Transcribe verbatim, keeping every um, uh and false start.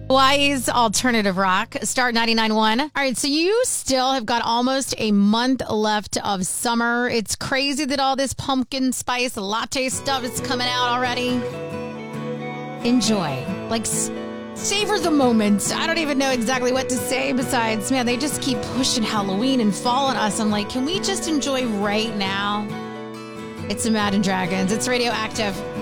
Hawaii's alternative rock, Start ninety-nine point one. All right, so you still have got almost a month left of summer. It's crazy that all this pumpkin spice latte stuff is coming out already. Enjoy. Like, s- savor the moment. I don't even know exactly what to say besides, man, they just keep pushing Halloween and fall on us. I'm like, can we just enjoy right now? It's Imagine Dragons. It's Radioactive.